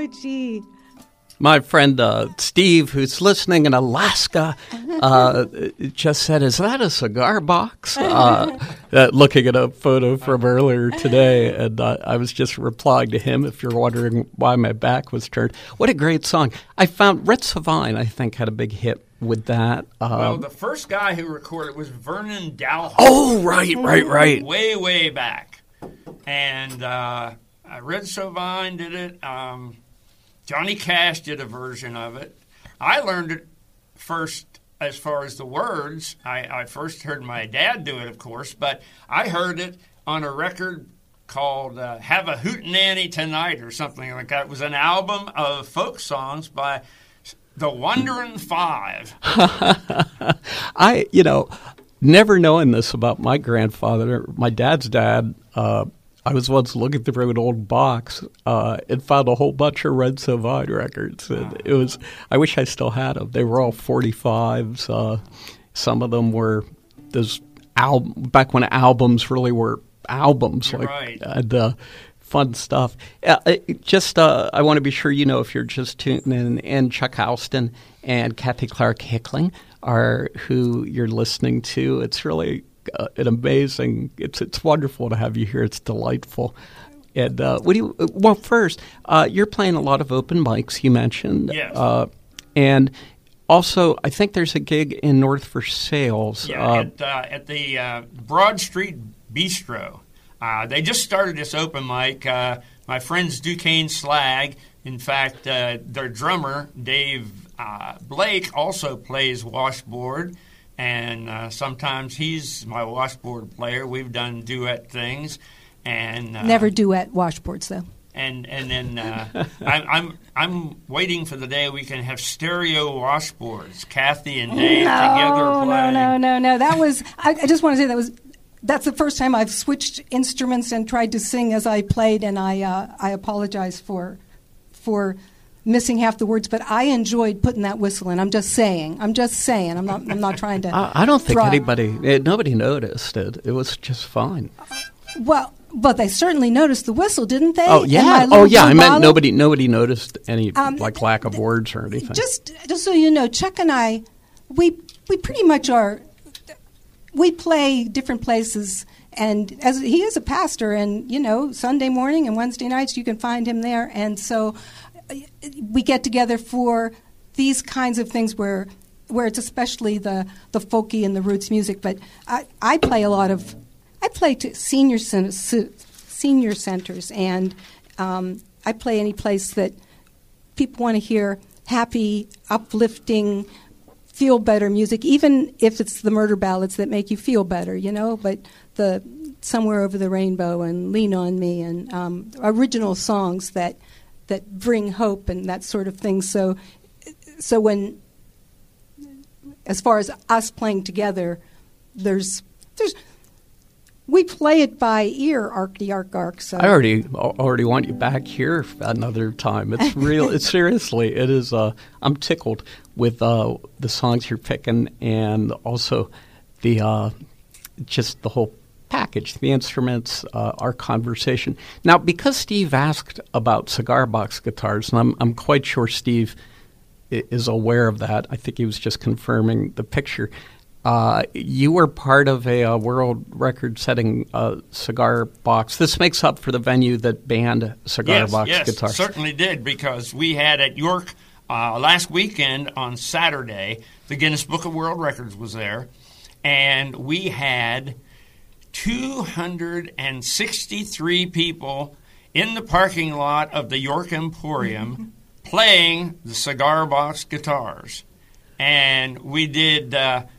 gee. My friend Steve, who's listening in Alaska, just said, "Is that a cigar box?" Looking at a photo from earlier today, and I was just replying to him, if you're wondering why my back was turned. What a great song. I found Red Savine, I think, had a big hit with that. Well, the first guy who recorded was Vernon Dalhart. Oh, right. Way back. And Red Savine did it. Johnny Cash did a version of it. I learned it first as far as the words. I first heard my dad do it, of course, but I heard it on a record called Have a Hootenanny Tonight or something like that. It was an album of folk songs by the Wonderin' Five. Never knowing this about my grandfather, my dad's dad, I was once looking through an old box and found a whole bunch of Red Savine records. And it was, I wish I still had them. They were all 45s. Some of them were those back when albums really were albums. You're like right. And, fun stuff. I want to be sure you know, if you're just tuning in, Chuck Houston and Kathy Clark Hickling are who you're listening to. It's really an amazing. It's wonderful to have you here. It's delightful. And first, you're playing a lot of open mics. You mentioned, yes, and also I think there's a gig in North Versailles. Yeah, at the Broad Street Bistro. They just started this open mic. My friends Duquesne Slag, in fact, their drummer, Dave Blake, also plays washboard, and sometimes he's my washboard player. We've done duet things. And Never duet washboards, though. And then I'm waiting for the day we can have stereo washboards, Kathy and Dave together playing. No. That was I just want to say that's the first time I've switched instruments and tried to sing as I played, and I apologize for missing half the words, but I enjoyed putting that whistle in. I'm just saying. I'm not trying to. I don't think nobody noticed it. It was just fine. Well, but they certainly noticed the whistle, didn't they? Oh yeah. I meant nobody noticed any lack of words or anything. Just so you know, Chuck and I, we pretty much are. We play different places, and as he is a pastor, and Sunday morning and Wednesday nights you can find him there, and so we get together for these kinds of things where it's especially the folky and the roots music. But I play to senior centers, and I play any place that people want to hear happy, uplifting, feel better music, even if it's the murder ballads that make you feel better, but the Somewhere Over the Rainbow and Lean on Me and original songs that bring hope and that sort of thing. So when, as far as us playing together, we play it by ear, arc. So I already want you back here another time. It's real. Seriously, it is. I'm tickled with the songs you're picking, and also the just the whole package, the instruments, our conversation. Now, because Steve asked about cigar box guitars, and I'm quite sure Steve is aware of that. I think he was just confirming the picture. You were part of a world record-setting cigar box. This makes up for the venue that banned cigar box guitars. Yes, certainly did, because we had at York last weekend on Saturday, the Guinness Book of World Records was there, and we had 263 people in the parking lot of the York Emporium playing the cigar box guitars. And we did